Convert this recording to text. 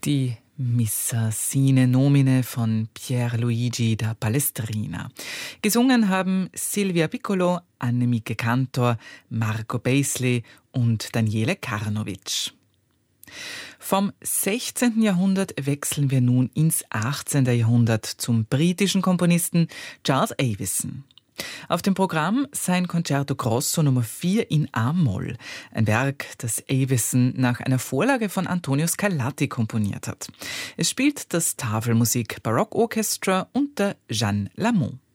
Die Missa sine nomine von Pierluigi da Palestrina. Gesungen haben Silvia Piccolo, Annemieke Kantor, Marco Beisley und Daniele Karnovic. Vom 16. Jahrhundert wechseln wir nun ins 18. Jahrhundert zum britischen Komponisten Charles Avison. Auf dem Programm sein Concerto Grosso Nummer 4 in A-Moll, ein Werk, das Avison nach einer Vorlage von Antonio Scarlatti komponiert hat. Es spielt das Tafelmusik Baroque Orchestra unter Jeanne Lamont.